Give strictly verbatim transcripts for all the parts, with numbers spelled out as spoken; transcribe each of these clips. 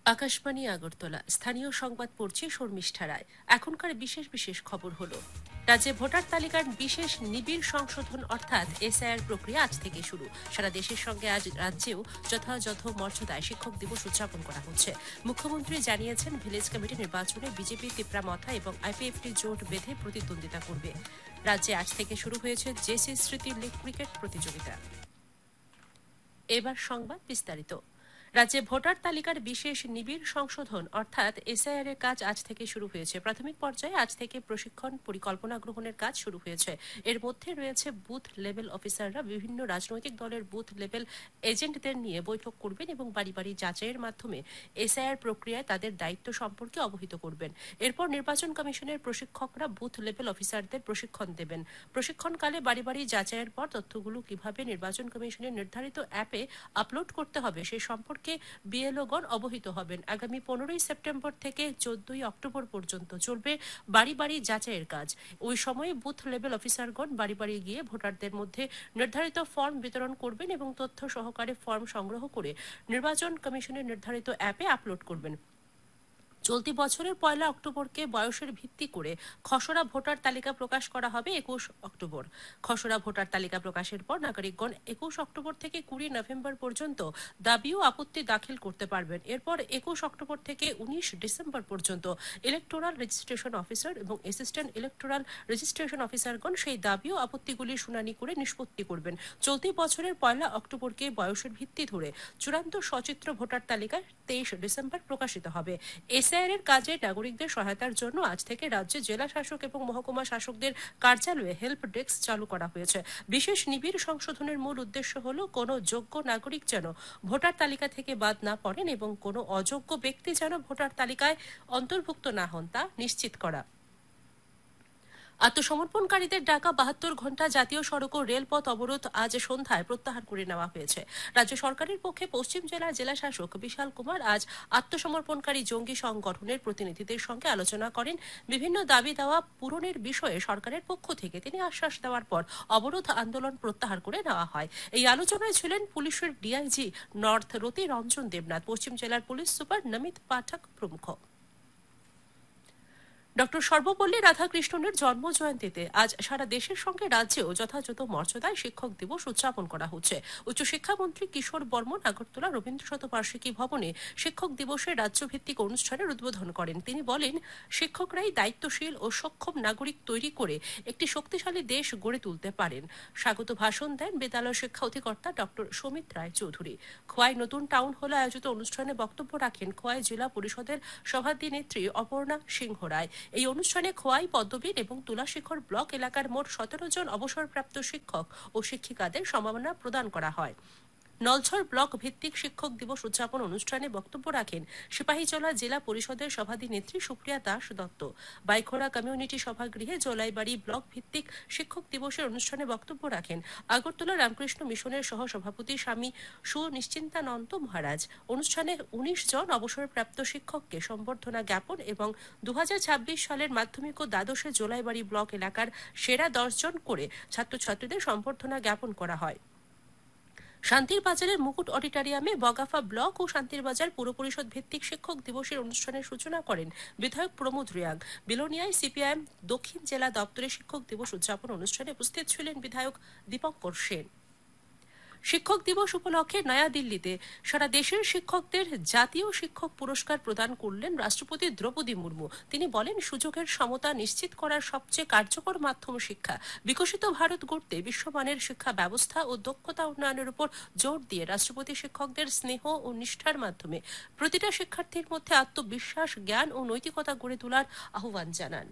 আকাশবাণী আগরতলা স্থানীয় সংবাদ পড়ছি শর্মিষ্ঠা রায়। এখনকার বিশেষ বিশেষ খবর হলো, রাজ্যে ভোটার তালিকার বিশেষ নিবিড় সংশোধন অর্থাৎ এসআইআর প্রক্রিয়া আজ থেকে শুরু। সারা দেশের সঙ্গে আজ রাজ্যেও যথাযথ মর্যাদায় শিক্ষক দিবস উদযাপন করা হচ্ছে। মুখ্যমন্ত্রী জানিয়েছেন, ভিলেজ কমিটি নির্বাচনে বিজেপি তিপ্রামথা এবং আইপিএফটি জোট বেঁধে প্রতিদ্বন্দ্বিতা করবে। রাজ্যে আজ থেকে শুরু হয়েছে জেসি স্মৃতি লীগ ক্রিকেট প্রতিযোগিতা। এবার সংবাদ বিস্তারিত। রাজ্যে ভোটার তালিকার বিশেষ নিবিড় সংশোধন অর্থাৎ এসআইআর এর কাজ আজ থেকে শুরু হয়েছে। প্রাথমিক পর্যায়ে আজ থেকে প্রশিক্ষণ পরিকল্পনা গ্রহণের কাজ শুরু হয়েছে। এর মধ্যে রয়েছে বুথ লেভেল অফিসাররা বিভিন্ন রাজনৈতিক দলের বুথ লেভেল এজেন্টদের নিয়ে বৈঠক করবেন এবং বাড়ি বাড়ি যাচাইয়ের মাধ্যমে এসআইআর প্রক্রিয়ায় তাদের দায়িত্ব সম্পর্কে অবহিত করবেন। এরপর নির্বাচন কমিশনের প্রশিক্ষকরা বুথ লেভেল অফিসারদের প্রশিক্ষণ দেবেন। প্রশিক্ষণকালে বাড়ি বাড়ি যাচাইয়ের পর তথ্যগুলো কিভাবে নির্বাচন কমিশনের নির্ধারিত অ্যাপে আপলোড করতে হবে সে সম্পর্কে বিএলওগণ অবহিত হবেন। আগামী পনেরোই সেপ্টেম্বর থেকে চোদ্দই অক্টোবর পর্যন্ত চলবে বাড়ি বাড়ি যাচাইয়ের কাজ। ওই সময়ে বুথ লেভেল অফিসারগণ বাড়ি বাড়ি গিয়ে ভোটারদের মধ্যে নির্ধারিত ফর্ম বিতরণ করবেন এবং তথ্য সহকারে ফর্ম সংগ্রহ করে নির্বাচন কমিশনের নির্ধারিত অ্যাপে আপলোড করবেন। চলতি বছরের পয়লা অক্টোবরকে বয়সের ভিত্তি করে খসড়া ভোটার তালিকা প্রকাশ করা হবে একুশ অক্টোবর। খসড়া ভোটার তালিকা প্রকাশের পর নাগরিকগণ একুশ অক্টোবর থেকে কুড়ি নভেম্বর পর্যন্ত দাবি ও আপত্তি দাখিল করতে পারবেন। এরপর একুশ অক্টোবর থেকে উনিশ ডিসেম্বর পর্যন্ত ইলেকটোরাল রেজিস্ট্রেশন অফিসার এবং অ্যাসিস্ট্যান্ট ইলেকটোরাল রেজিস্ট্রেশন অফিসারগণ সেই দাবি ও আপত্তিগুলির শুনানি করে নিষ্পত্তি করবেন। চলতি বছরের পয়লা অক্টোবরকে বয়সের ভিত্তি ধরে চূড়ান্ত সচিত্র ভোটার তালিকা তেইশ ডিসেম্বর প্রকাশিত হবে। এসআইআর এর কাজে নাগরিকদের সহায়তার জন্য আজ থেকে রাজ্যে জেলা শাসক এবং মহকুমা শাসকদের কার্যালয়ে হেল্প ডেস্ক চালু করা হয়েছে। বিশেষ নিবিড় সংশোধনের মূল উদ্দেশ্য হল কোনো যোগ্য নাগরিক যেন ভোটার তালিকা থেকে বাদ না পড়েন এবং কোনো অযোগ্য ব্যক্তি যেন ভোটার তালিকায় অন্তর্ভুক্ত না হন তা নিশ্চিত করা। আত্মসমর্পণকারীদের ডাকা বাহাত্তর ঘন্টা জাতীয় সড়ক ও রেলপথ অবরোধ আজ সন্ধ্যায় প্রত্যাহার করে নেওয়া হয়েছে। রাজ্য সরকারের পক্ষে পশ্চিম জেলার জেলা শাসক বিশাল কুমার আজ আত্মসমর্পণকারী জঙ্গি সংগঠনের প্রতিনিধিদের সঙ্গে আলোচনা করেন। বিভিন্ন দাবি দেওয়া পূরণের বিষয়ে সরকারের পক্ষ থেকে তিনি আশ্বাস দেওয়ার পর অবরোধ আন্দোলন প্রত্যাহার করে নেওয়া হয়। এই আলোচনায় ছিলেন পুলিশের ডিআইজি নর্থ রতি রঞ্জন দেবনাথ, পশ্চিম জেলার পুলিশ সুপার নমিত পাঠক প্রমুখ। ডক্টর সর্বপল্লী রাধাকৃষ্ণনের জন্ম জয়ন্তীতে আজ সারা দেশের সঙ্গে রাজ্যেও যথাযথ মর্যাদায় শিক্ষক দিবস উদযাপন করা হচ্ছে। উচ্চশিক্ষামন্ত্রী কিশোর বর্মন আগরতলা রবীন্দ্র শতবার্ষিকী ভবনে শিক্ষক দিবসের রাজ্যভিত্তিক অনুষ্ঠানের উদ্বোধন করেন। তিনি বলেন, শিক্ষকরাই দায়িত্বশীল ও সক্ষম নাগরিক তৈরি করে একটি শক্তিশালী দেশ গড়ে তুলতে পারেন। স্বাগত ভাষণ দেন বিদ্যালয় শিক্ষা অধিকর্তা ডক্টর সমিত রায় চৌধুরী। খোয়াই নতুন টাউন হলে আয়োজিত অনুষ্ঠানে বক্তব্য রাখেন খোয়াই জেলা পরিষদের সভাধিনেত্রী অপর্ণা সিংহ রায়। এই অনুষ্ঠানে খোয়াই পদ্মবীর এবং তুলাশিখর ব্লক এলাকার মোট সতেরো জন অবসরপ্রাপ্ত শিক্ষক ও শিক্ষিকাদের সম্মাননা প্রদান করা হয়। নলছর ব্লক ভিত্তিক শিক্ষক দিবস উদযাপন অনুষ্ঠানে বক্তব্য রাখেন সিপাহীজলা জেলা পরিষদের সভাধিনেত্রী সুপ্রিয়া দাস দত্ত। বাইখোড়া কমিউনিটি সভাগৃহে জলাইবাড়ি ব্লক ভিত্তিক শিক্ষক দিবসের অনুষ্ঠানে বক্তব্য রাখেন আগরতলা রামকৃষ্ণ মিশনের সহ সভাপতি স্বামী সুনিশ্চিন্তানন্দ মহারাজ। অনুষ্ঠানে উনিশ জন অবসরপ্রাপ্ত শিক্ষককে সম্বর্ধনা জ্ঞাপন এবং দু হাজার ছাব্বিশ সালের মাধ্যমিক ও দ্বাদশে জলাইবাড়ি ব্লক এলাকার সেরা দশ জন করে ছাত্রছাত্রীদের সম্বর্ধনা জ্ঞাপন করা হয়। শান্তির বাজারের মুকুট অডিটোরিয়ামে বগাফা ব্লক ও শান্তির বাজার পুর পরিষদ ভিত্তিক শিক্ষক দিবসের অনুষ্ঠানের সূচনা করেন বিধায়ক প্রমোদ রিয়াং। বিলোনিয়ায় সিপিআইএম দক্ষিণ জেলা দপ্তরে শিক্ষক দিবস উদযাপন অনুষ্ঠানে উপস্থিত ছিলেন বিধায়ক দীপঙ্কর সেন। শিক্ষক দিবস উপলক্ষে নয়াদিল্লিতে সারা দেশের শিক্ষকদের জাতীয় শিক্ষক পুরস্কার প্রদান করলেন রাষ্ট্রপতি দ্রৌপদী মুর্মু। তিনি বলেন, সুযোগের সমতা নিশ্চিত করার সবচেয়ে কার্যকর মাধ্যম শিক্ষা। বিকশিত ভারত গড়তে বিশ্বমানের শিক্ষা ব্যবস্থা ও দক্ষতা উন্নয়নের উপর জোর দিয়ে রাষ্ট্রপতি শিক্ষকদের স্নেহ ও নিষ্ঠার মাধ্যমে প্রতিটা শিক্ষার্থীর মধ্যে আত্মবিশ্বাস, জ্ঞান ও নৈতিকতা গড়ে তোলার আহ্বান জানান।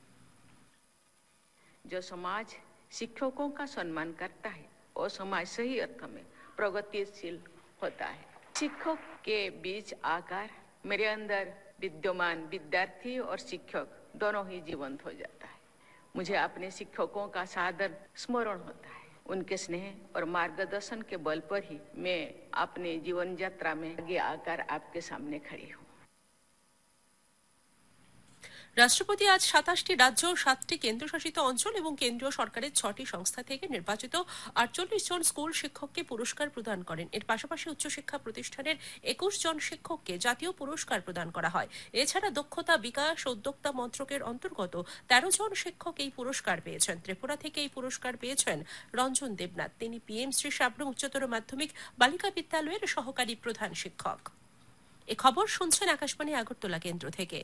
जो समाज शिक्षकों का सम्मान करता है और समाज सही अर्थ में प्रगतिशील होता है। शिक्षक के बीच आकर मेरे अंदर विद्यमान विद्यार्थी और शिक्षक दोनों ही जीवंत हो जाता है। मुझे अपने शिक्षकों का सादर स्मरण होता है। उनके स्नेह और मार्गदर्शन के बल पर ही मैं अपने जीवन यात्रा में आगे आकर आपके सामने खड़ी हूँ। রাষ্ট্রপতি আজ সাতাশটি রাজ্য, সাতটি কেন্দ্রশাসিত অঞ্চল এবং কেন্দ্রীয় সরকারের ছটি সংস্থা থেকে নির্বাচিত আটচল্লিশ জন স্কুল শিক্ষককে পুরস্কার প্রদান করেন। এর পাশাপাশি উচ্চশিক্ষা প্রতিষ্ঠানের একুশ জন শিক্ষককে জাতীয় পুরস্কার প্রদান করা হয়। এছাড়া দক্ষতা বিকাশ ও উদ্যোক্তা মন্ত্রকের অন্তর্গত তেরো জন শিক্ষক এই পুরস্কার পেয়েছেন। ত্রিপুরা থেকে এই পুরস্কার পেয়েছেন রঞ্জন দেবনাথ। তিনি পিএম শ্রী সাবরুম উচ্চতর মাধ্যমিক বালিকা বিদ্যালয়ের সহকারী প্রধান শিক্ষক। এ খবর শুনছেন আকাশবাণী আগরতলা কেন্দ্র থেকে।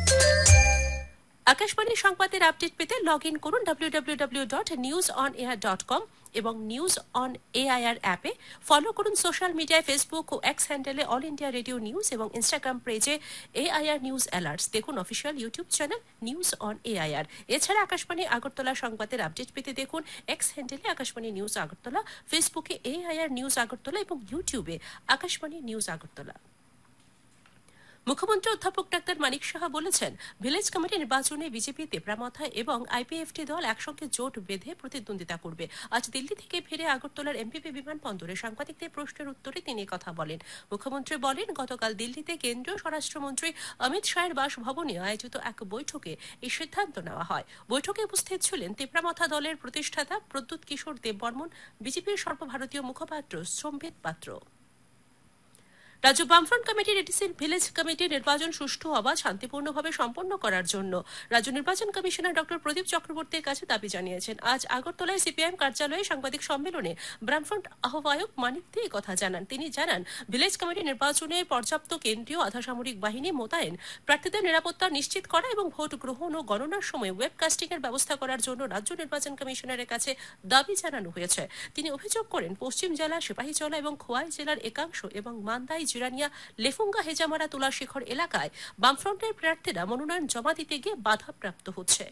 আকাশবাণী সংবাদের আপডেট পেতে লগ ইন করুন W W W dot news on air dot com এবং নিউজ অন এআইআর অ্যাপে। ফলো করুন সোশ্যাল মিডিয়ায় ফেসবুক ও এক্স হ্যান্ডেলে অল ইন্ডিয়া রেডিও নিউজ এবং ইনস্টাগ্রাম পেজে এআইআর নিউজ অ্যালার্টস। দেখুন official YouTube channel news on AIR. এছাড়া আকাশবাণী আগরতলা সংবাদের আপডেট পেতে দেখুন এক্স হ্যান্ডেলে আকাশবাণী নিউজ আগরতলা, ফেসবুকে এআইআর নিউজ আগরতলা এবং ইউটিউবে আকাশবাণী নিউজ আগরতলা। মুখ্যমন্ত্রী অধ্যাপক ডাক্তার মানিক সাহা বলেছেন, ভিলেজ কমিটি নির্বাচনে বিজেপি তেপরামাথা এবং আইপিএফটি দল একসঙ্গে জোট বেঁধে প্রতিদ্বন্দ্বিতা করবে। আজ দিল্লি থেকে ফিরে আগরতলার এমপিপি বিমানবন্দরে সাংবাদিকদের প্রশ্নের উত্তরে তিনি কথা বলেন। মুখ্যমন্ত্রী বলেন, গতকাল দিল্লিতে কেন্দ্রীয় স্বরাষ্ট্রমন্ত্রী অমিত শাহের বাসভবনে আয়োজিত এক বৈঠকে এই সিদ্ধান্ত নেওয়া হয়। বৈঠকে উপস্থিত ছিলেন তেপরামাথা দলের প্রতিষ্ঠাতা প্রদ্যুৎ কিশোর দেববর্মন, বিজেপির সর্বভারতীয় মুখপাত্র সম্বিত পাত্র। রাজ্য বামফ্রন্ট কমিটির এডিসির ভিলেজ কমিটি নির্বাচন সুষ্ঠু হওয়া শান্তিপূর্ণভাবে সম্পন্ন করার জন্য রাজ্য নির্বাচন কমিশনার ডক্টর প্রদীপ চক্রবর্তীর কাছে দাবি জানিয়েছেন। আজ আগরতলায় সিপিআইএম কার্যালয়ে সাংবাদিক সম্মেলনে বামফ্রন্ট আহ্বায়ক মানিক দে কথা জানান। তিনি জানান, ভিলেজ কমিটি নির্বাচনে পর্যাপ্ত কেন্দ্রীয় আধাসামরিক বাহিনী মোতায়েন, প্রার্থীদের নিরাপত্তা নিশ্চিত করা এবং ভোট গ্রহণ ও গণনার সময় ওয়েবকাস্টিং এর ব্যবস্থা করার জন্য রাজ্য নির্বাচন কমিশনারের কাছে দাবি জানানো হয়েছে। তিনি অভিযোগ করেন, পশ্চিম জেলা, সিপাহীজলা এবং খোয়াই জেলার একাংশ এবং মান্দাই, জিরানিয়া, লেফুঙ্গা, হেজামারা, তুলাশিখর এলাকায় বামফ্রন্টের প্রার্থীরা মনোনয়ন জমা দিতে গিয়ে বাধাপ্রাপ্ত হচ্ছে।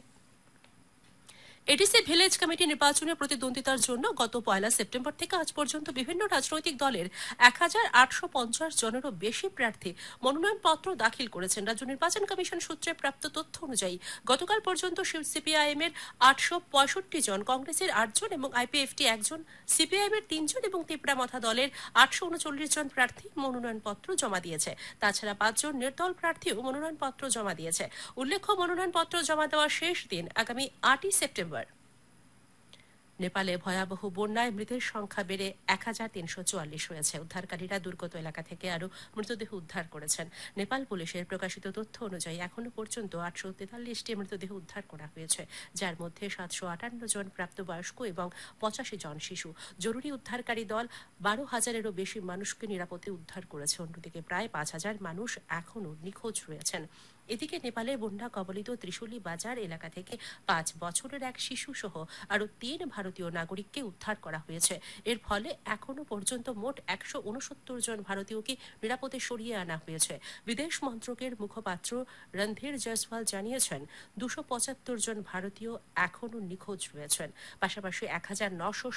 এডিসি ভিলেজ কমিটি নির্বাচনে প্রতিদ্বন্দ্বিতার জন্য গত পয়লা সেপ্টেম্বর থেকে আজ পর্যন্ত বিভিন্ন রাজনৈতিক দলের এক হাজার আটশো পঞ্চাশ জনেরও বেশি প্রার্থী মনোনয়নপত্র দাখিল করেছেন। রাজ্য নির্বাচন কমিশন সূত্রে প্রাপ্ত তথ্য অনুযায়ী গতকাল পর্যন্ত সিপিআইএম এর আটশো পঁয়ষট্টি জন, কংগ্রেসের আট জন এবং আইপিএফটি একজন, সিপিআইএম এর তিনজন এবং তেপরামাথা দলের আটশো উনচল্লিশ জন প্রার্থী মনোনয়নপত্র জমা দিয়েছে। তাছাড়া পাঁচজন নির্দল প্রার্থীও মনোনয়নপত্র জমা দিয়েছে। উল্লেখ্য, মনোনয়নপত্র জমা দেওয়ার শেষ দিন আগামী আটই সেপ্টেম্বর। নেপালে ভয়াবহ বন্যায় মৃতের সংখ্যা বেড়ে এক হাজার তিনশো চুয়াল্লিশ হয়েছে। উদ্ধারকারীরা দুর্গত এলাকা থেকে আরও মৃতদেহ উদ্ধার করেছেন। নেপাল পুলিশের প্রকাশিত তথ্য অনুযায়ী এখনো পর্যন্ত আটশো তেতাল্লিশটি মৃতদেহ উদ্ধার করা হয়েছে, যার মধ্যে সাতশো আটান্ন জন প্রাপ্তবয়স্ক এবং পঁচাশি জন শিশু। জরুরি উদ্ধারকারী দল বারো হাজারেরও বেশি মানুষকে নিরাপদে উদ্ধার করেছে। অন্যদিকে প্রায় পাঁচ হাজার মানুষ এখনও নিখোঁজ রয়েছেন। এদিকে নেপালের বন্যা কবলিত ত্রিশুলি বাজার এলাকা থেকে পাঁচ বছরের এক শিশু সহ আরও তিন ভারতীয় নাগরিককে উদ্ধার করা হয়েছে। এর ফলে এখনো পর্যন্ত মোট একশো উনসত্তর জন ভারতীয়কে নিরাপদে সরিয়ে আনা হয়েছে। বিদেশ মন্ত্রকের মুখপাত্র রণধীর জয়সওয়াল জানিয়েছেন, দুশো পঁচাত্তর জন ভারতীয় এখনো নিখোঁজ রয়েছেন। পাশাপাশি এক হাজার নশো